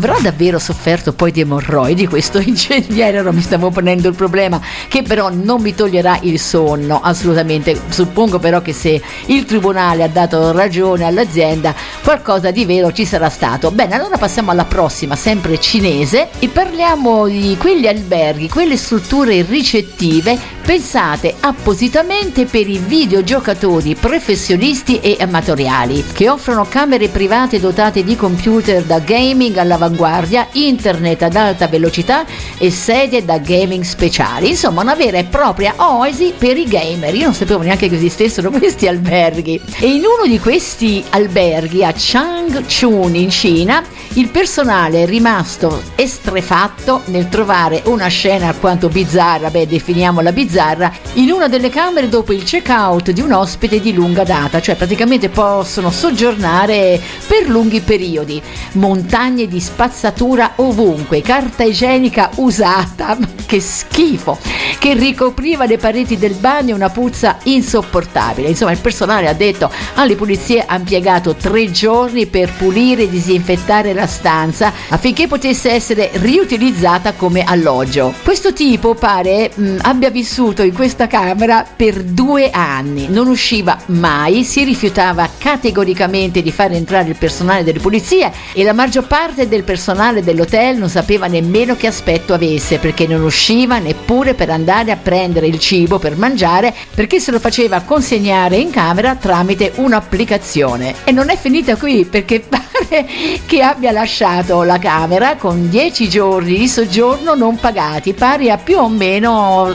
avrà davvero sofferto poi di emorroidi questo incendiario? Non mi stavo ponendo il problema, che però non mi toglierà il sonno assolutamente. Suppongo però che se il tribunale ha dato ragione all'azienda, qualcosa di vero ci sarà stato. Bene, allora passiamo alla prossima, sempre cinese, e parliamo di quegli alberghi, quelle strutture ricettive pensate appositamente per i videogiocatori professionisti e amatoriali, che offrono camere private dotate di computer da gaming all'avanguardia, internet ad alta velocità e sedie da gaming speciali. Insomma, una vera e propria oasi per i gamer. Io non sapevo neanche che esistessero questi alberghi. E in uno di questi alberghi a Changchun in Cina, il personale è rimasto estrefatto nel trovare una scena alquanto bizzarra, definiamola bizzarra, in una delle camere dopo il check-out di un ospite di lunga data, cioè praticamente possono soggiornare per lunghi periodi. Montagne di spazzatura ovunque, carta igienica usata, che schifo, che ricopriva le pareti del bagno, una puzza insopportabile. Insomma, il personale ha detto alle pulizie ha impiegato 3 giorni per pulire e disinfettare la stanza affinché potesse essere riutilizzata come alloggio. Questo tipo pare abbia vissuto in questa camera per 2 anni, non usciva mai, si rifiutava categoricamente di far entrare il personale delle pulizie e la maggior parte del personale dell'hotel non sapeva nemmeno che aspetto avesse, perché non usciva neppure per andare a prendere il cibo per mangiare, perché se lo faceva consegnare in camera tramite un'applicazione. E non è finita qui, perché pare che abbia lasciato la camera con 10 giorni di soggiorno non pagati, pari a più o meno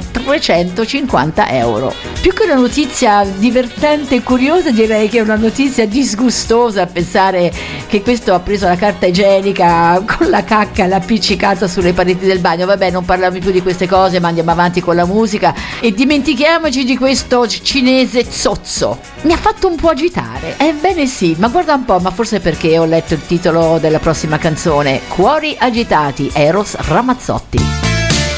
350 euro. Più che una notizia divertente e curiosa, direi che è una notizia disgustosa, pensare che questo ha preso la carta igienica con la cacca, l'ha appiccicata sulle pareti del bagno. Vabbè, non parliamo più di queste cose, ma andiamo avanti con la musica e dimentichiamoci di questo cinese zozzo. Mi ha fatto un po' agitare, ebbene sì, ma guarda un po', ma forse perché ho letto il titolo della prossima canzone, Cuori agitati, Eros Ramazzotti.